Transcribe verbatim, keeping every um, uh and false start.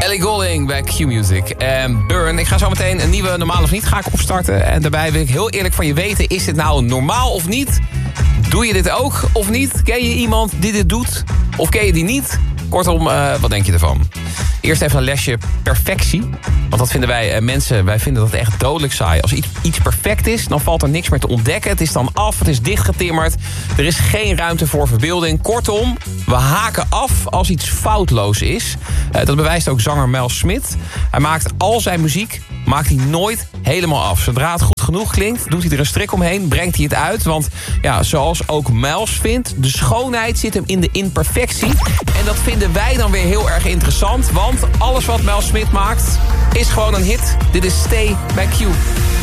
Ellie Goulding bij Q-Music. En Burn, ik ga zo meteen een nieuwe Normaal of Niet ga ik opstarten. En daarbij wil ik heel eerlijk van je weten, is dit nou normaal of niet? Doe je dit ook of niet? Ken je iemand die dit doet? Of ken je die niet? Kortom, uh, wat denk je ervan? Eerst even een lesje perfectie. Want dat vinden wij uh, mensen, wij vinden dat echt dodelijk saai. Als iets, iets perfect is, dan valt er niks meer te ontdekken. Het is dan af, het is dichtgetimmerd. Er is geen ruimte voor verbeelding. Kortom, we haken af als iets foutloos is. Uh, dat bewijst ook zanger Mel Smit. Hij maakt al zijn muziek, maakt hij nooit helemaal af. Zodra het goed genoeg klinkt, doet hij er een strik omheen, brengt hij het uit. Want ja, zoals ook Miles vindt, de schoonheid zit hem in de imperfectie. En dat vinden wij dan weer heel erg interessant. Want alles wat Mel Smit maakt, is gewoon een hit. Dit is Stay bij Q.